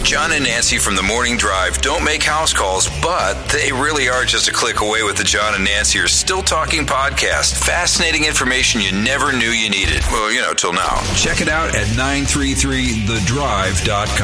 John and Nancy from the Morning Drive don't make house calls, but they really are just a click away with the John and Nancy are Still Talking podcast. Fascinating information you never knew you needed. Well, till now. Check it out at 933thedrive.com.